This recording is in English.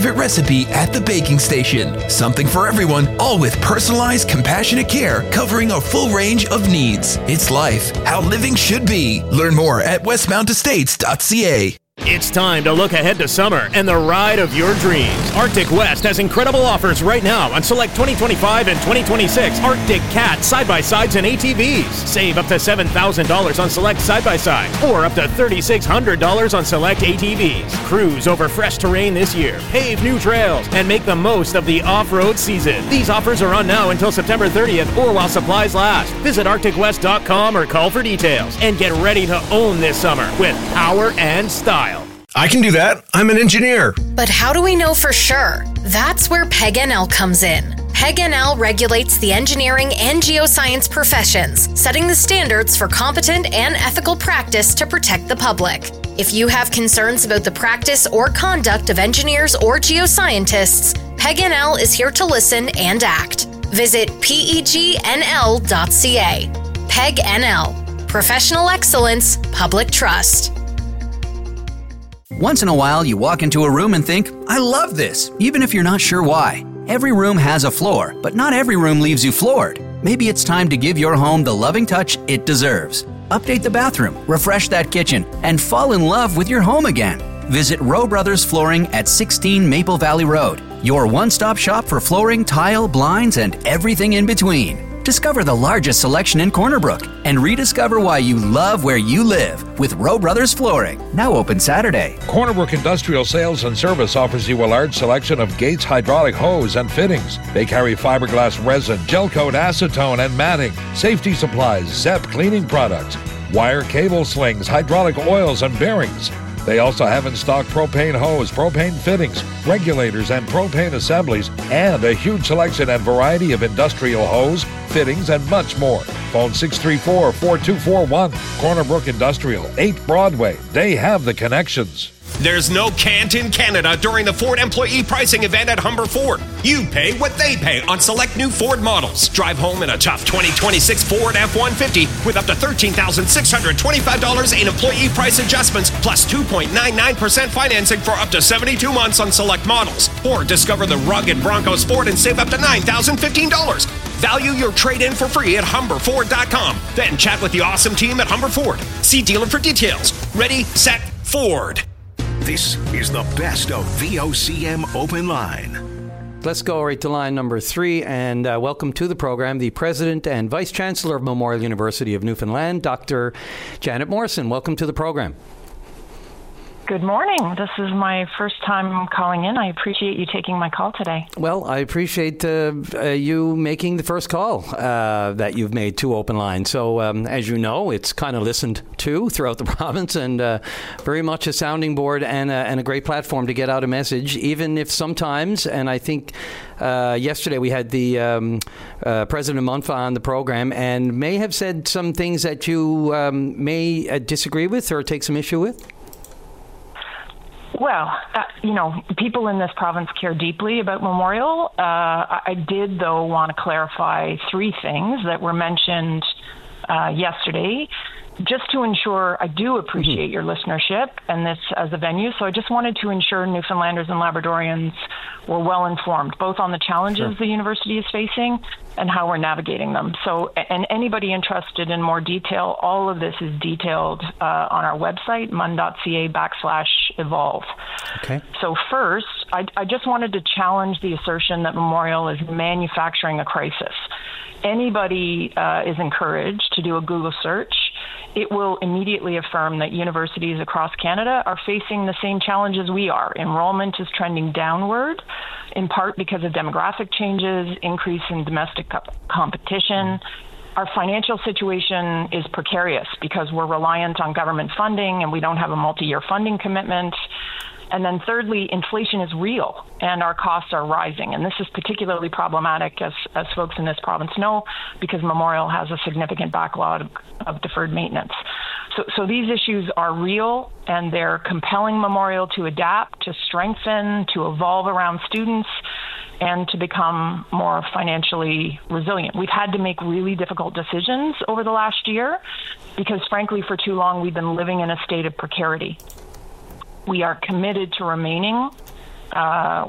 favorite recipe at the baking station. Something for everyone, all with personalized, compassionate care covering a full range of needs. It's life, how living should be. Learn more at westmountestates.ca. It's time to look ahead to summer and the ride of your dreams. Arctic West has incredible offers right now on select 2025 and 2026 Arctic Cat side-by-sides and ATVs. Save up to $7,000 on select side-by-sides or up to $3,600 on select ATVs. Cruise over fresh terrain this year, pave new trails, and make the most of the off-road season. These offers are on now until September 30th or while supplies last. Visit ArcticWest.com or call for details and get ready to own this summer with power and style. I can do that. I'm an engineer. But how do we know for sure? That's where PEG-NL comes in. PEG-NL regulates the engineering and geoscience professions, setting the standards for competent and ethical practice to protect the public. If you have concerns about the practice or conduct of engineers or geoscientists, PEG-NL is here to listen and act. Visit pegnl.ca. PEG-NL. Professional excellence, public trust. Once in a while, you walk into a room and think, I love this, even if you're not sure why. Every room has a floor, but not every room leaves you floored. Maybe it's time to give your home the loving touch it deserves. Update the bathroom, refresh that kitchen, and fall in love with your home again. Visit Rowe Brothers Flooring at 16 Maple Valley Road, your one-stop shop for flooring, tile, blinds, and everything in between. Discover the largest selection in Corner Brook and rediscover why you love where you live with Rowe Brothers Flooring. Now open Saturday. Corner Brook Industrial Sales and Service offers you a large selection of Gates hydraulic hose and fittings. They carry fiberglass resin, gel coat, acetone, and matting, safety supplies, ZEP cleaning products, wire cable slings, hydraulic oils, and bearings. They also have in stock propane hose, propane fittings, regulators, and propane assemblies, and a huge selection and variety of industrial hose, fittings, and much more. Phone 634-4241. Corner Brook Industrial, 8 Broadway. They have the connections. There's no can't in Canada during the Ford Employee Pricing Event at Humber Ford. You pay what they pay on select new Ford models. Drive home in a tough 2026 Ford F-150 with up to $13,625 in employee price adjustments plus 2.99% financing for up to 72 months on select models. Or discover the rugged Bronco Sport and save up to $9,015. Value your trade-in for free at HumberFord.com. Then chat with the awesome team at Humber Ford. See dealer for details. Ready, set, Ford. This is the best of VOCM Open Line. Let's go right to line number 3 and welcome to the program the President and Vice Chancellor of Memorial University of Newfoundland, Dr. Janet Morrison. Welcome to the program. Good morning. This is my first time calling in. I appreciate you taking my call today. Well, I appreciate you making the first call that you've made to Open Line. So, as you know, it's kind of listened to throughout the province and very much a sounding board and a great platform to get out a message, even if sometimes, and I think yesterday we had the President Munfa on the program and may have said some things that you may disagree with or take some issue with. Well, people in this province care deeply about Memorial. I did, though, want to clarify 3 things that were mentioned yesterday, just to ensure I do appreciate your listenership and this as a venue. So I just wanted to ensure Newfoundlanders and Labradorians were well informed, both on the challenges the university is facing and how we're navigating them. So, and anybody interested in more detail, all of this is detailed on our website, mun.ca/evolve. Okay. So first, I just wanted to challenge the assertion that Memorial is manufacturing a crisis. Anybody is encouraged to do a Google search. It will immediately affirm that universities across Canada are facing the same challenges we are. Enrollment is trending downward, in part because of demographic changes, increase in domestic competition. Our financial situation is precarious because we're reliant on government funding and we don't have a multi-year funding commitment. And then thirdly, inflation is real and our costs are rising. And this is particularly problematic, as folks in this province know, because Memorial has a significant backlog of deferred maintenance. So these issues are real and they're compelling Memorial to adapt, to strengthen, to evolve around students, and to become more financially resilient. We've had to make really difficult decisions over the last year because, frankly, for too long, we've been living in a state of precarity. We are committed to remaining